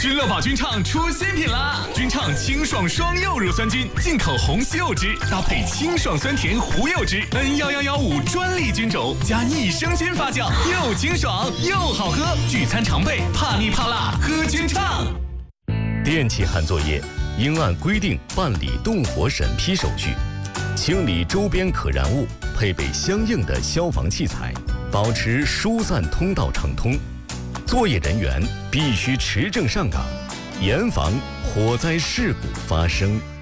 君乐宝君畅出新品啦！君畅清爽双柚乳酸菌，进口红西柚汁，搭配清爽酸甜胡柚汁，N11115专利菌种，加益生菌发酵，又清爽又好喝。聚餐常备，怕腻怕辣，喝君畅。 电气焊作业应按规定办理动火审批手续，清理周边可燃物，配备相应的消防器材，保持疏散通道畅通。作业人员必须持证上岗，严防火灾事故发生。